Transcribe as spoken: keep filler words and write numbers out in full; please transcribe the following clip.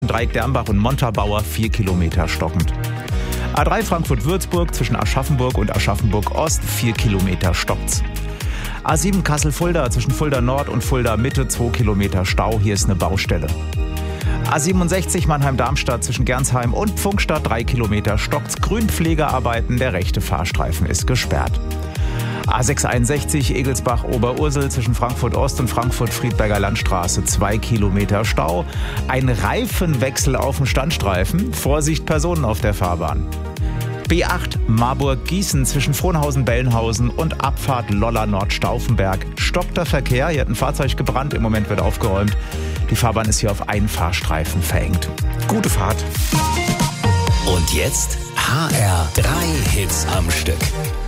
Dreieck Dernbach und Montabaur vier Kilometer stockend. A drei Frankfurt-Würzburg zwischen Aschaffenburg und Aschaffenburg-Ost vier Kilometer stockt's. A sieben Kassel-Fulda zwischen Fulda Nord und Fulda Mitte zwei Kilometer Stau, hier ist eine Baustelle. A siebenundsechzig Mannheim-Darmstadt zwischen Gernsheim und Pfungstadt drei Kilometer stockt's. Grünpflegearbeiten, der rechte Fahrstreifen ist gesperrt. A sechshunderteinundsechzig Egelsbach-Oberursel zwischen Frankfurt Ost und Frankfurt-Friedberger Landstraße zwei Kilometer Stau. Ein Reifenwechsel auf dem Standstreifen. Vorsicht, Personen auf der Fahrbahn. B acht Marburg-Gießen zwischen Frohnhausen-Bellenhausen und Abfahrt Loller-Nord-Stauffenberg. Stockter Verkehr, hier hat ein Fahrzeug gebrannt, im Moment wird aufgeräumt. Die Fahrbahn ist hier auf einen Fahrstreifen verengt. Gute Fahrt. Und jetzt H R drei Hits am Stück.